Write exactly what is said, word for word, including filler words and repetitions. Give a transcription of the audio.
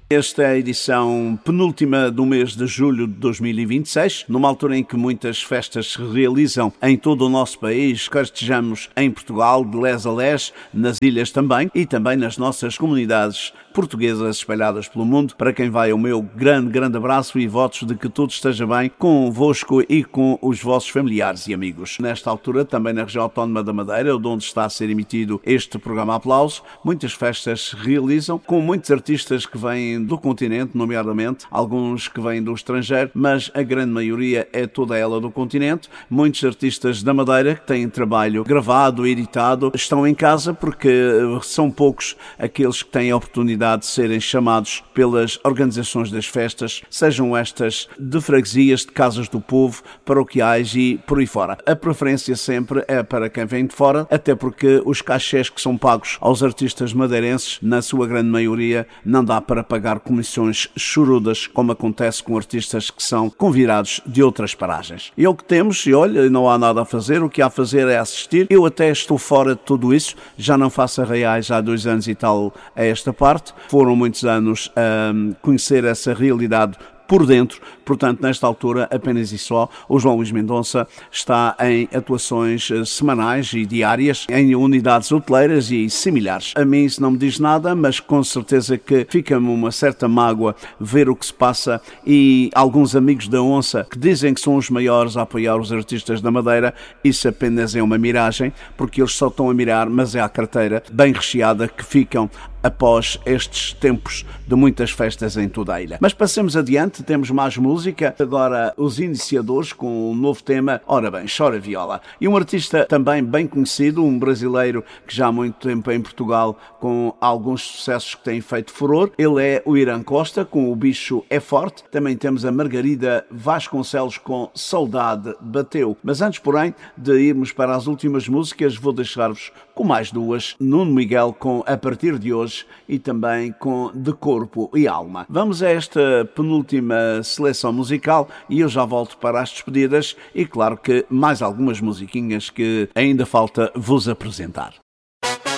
Esta é a edição penúltima do mês de julho de dois mil e vinte e seis, numa altura em que muitas festas se realizam em todo o nosso país, quer estejamos em Portugal, de lés a lés, nas ilhas também, e também nas nossas comunidades portuguesas espalhadas pelo mundo, para quem vai o meu grande, grande abraço e votos de que tudo esteja bem convosco e com os vossos familiares e amigos. Nesta altura, também na região autónoma da Madeira, onde está a ser emitido este programa Aplauso, muitas festas se realizam, com muitos artistas que vêm do continente, nomeadamente, alguns que vêm do estrangeiro, mas a grande maioria é toda ela do continente. Muitos artistas da Madeira que têm trabalho gravado, editado, estão em casa porque são poucos aqueles que têm a oportunidade de serem chamados pelas organizações das festas, sejam estas de freguesias, de casas do povo, paroquiais e por aí fora. A preferência sempre é para quem vem de fora, até porque os cachês que são pagos aos artistas madeirenses, na sua grande maioria, não dá para pagar comissões chorudas, como acontece com artistas que são convidados de outras paragens. E é o que temos, e olha, não há nada a fazer, o que há a fazer é assistir. Eu até estou fora de tudo isso, já não faço arraiais há dois anos e tal a esta parte. Foram muitos anos a conhecer essa realidade por dentro, portanto, nesta altura, apenas e só, o João Luís Mendonça está em atuações semanais e diárias em unidades hoteleiras e similares. A mim isso não me diz nada, mas com certeza que fica-me uma certa mágoa ver o que se passa e alguns amigos da Onça que dizem que são os maiores a apoiar os artistas da Madeira, isso apenas é uma miragem, porque eles só estão a mirar, mas é a carteira bem recheada que ficam após estes tempos de muitas festas em toda a ilha. Mas passemos adiante, temos mais música. Agora os iniciadores com um novo tema, ora bem, Chora Viola. E um artista também bem conhecido, um brasileiro que já há muito tempo em Portugal com alguns sucessos que tem feito furor. Ele é o Irã Costa com O Bicho é Forte. Também temos a Margarida Vasconcelos com Saudade Bateu. Mas antes, porém, de irmos para as últimas músicas, vou deixar-vos com mais duas. Nuno Miguel com A Partir de Hoje e também com De Corpo e Alma. Vamos a esta penúltima seleção musical e eu já volto para as despedidas e claro que mais algumas musiquinhas que ainda falta vos apresentar.